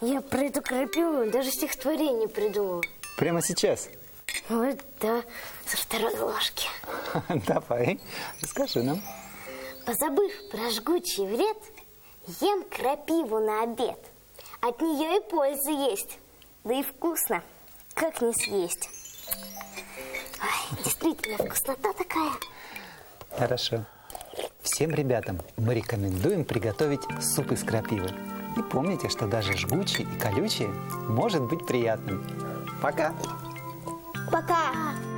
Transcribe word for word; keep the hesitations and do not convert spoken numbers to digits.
Я про эту крапиву даже стихотворение придумал. Прямо сейчас? Вот, да, со второй ложки. Давай, расскажи нам. Позабыв про жгучий вред, ем крапиву на обед. От нее и польза есть. Да и вкусно, как не съесть. Ой, действительно, вкуснота такая. Хорошо. Всем ребятам мы рекомендуем приготовить суп из крапивы. И помните, что даже жгучий и колючий может быть приятным. Пока! Пока!